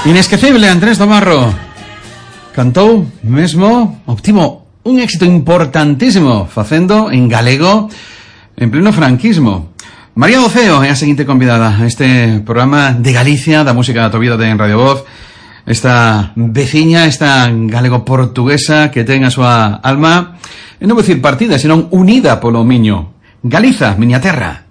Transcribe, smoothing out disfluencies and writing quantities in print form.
Inesquecible Andrés Domarro. Cantou mesmo, obtivo un éxito importantísimo facendo en galego en pleno franquismo. María Doceo é a seguinte convidada a este programa de Galicia, da música da tua vida en Radio Voz. Esta veciña, esta galego-portuguesa que ten a súa alma, non vou dicir partida, senón unida polo miño. Galiza, miña terra.